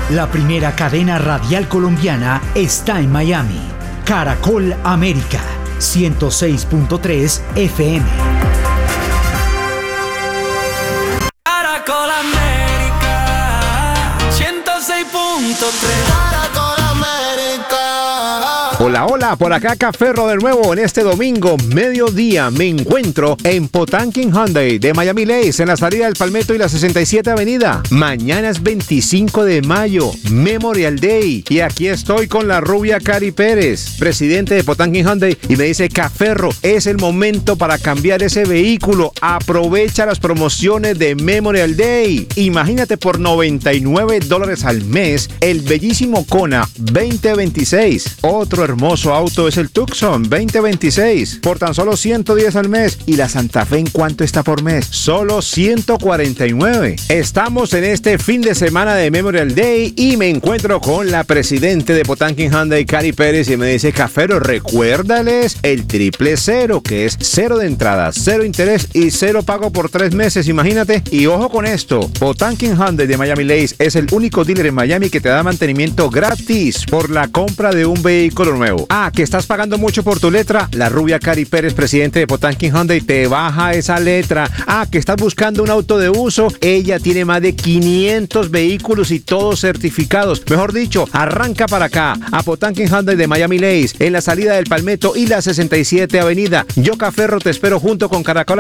La primera cadena radial colombiana está en Miami. Caracol América, 106.3 FM. Caracol América, 106.3. Hola, hola, por acá Caferro de nuevo en este domingo, mediodía. Me encuentro en Potanking Hyundai de Miami Lakes, en la salida del Palmetto y la 67 Avenida. Mañana es 25 de mayo, Memorial Day. Y aquí estoy con la rubia Cari Pérez, presidente de Potanking Hyundai, y me dice: Caferro, es el momento para cambiar ese vehículo. Aprovecha las promociones de Memorial Day. Imagínate, por $99 al mes, el bellísimo Kona 2026. Otro hermoso auto es el Tucson 2026 por tan solo $110 al mes. Y la Santa Fe, ¿en cuánto está por mes? Solo $149. Estamos en este fin de semana de Memorial Day y me encuentro con la presidente de Potanking Hyundai, Cari Pérez, y me dice: Cafero, recuérdales el 000, que es 0 de entrada, 0 interés y 0 pago por 3 meses. Imagínate. Y ojo con esto: Potanking Hyundai de Miami Lakes es el único dealer en Miami que te da mantenimiento gratis por la compra de un vehículo nuevo. ¿Que estás pagando mucho por tu letra? La rubia Cari Pérez, presidente de Potanking Hyundai, te baja esa letra. ¿Que estás buscando un auto de uso? Ella tiene más de 500 vehículos y todos certificados. Mejor dicho, arranca para acá, a Potanking Hyundai de Miami Lakes, en la salida del Palmetto y la 67 Avenida. Yo, Caferro, te espero junto con Caracol